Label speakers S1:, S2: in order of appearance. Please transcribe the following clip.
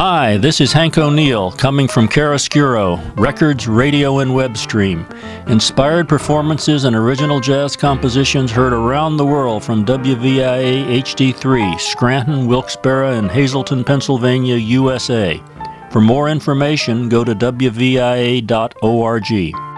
S1: Hi, this is Hank O'Neill, coming from Chiaroscuro, records, radio, and web stream. Inspired performances and original jazz compositions heard around the world from WVIA HD3, Scranton, Wilkes-Barre, and Hazleton, Pennsylvania, USA. For more information, go to wvia.org.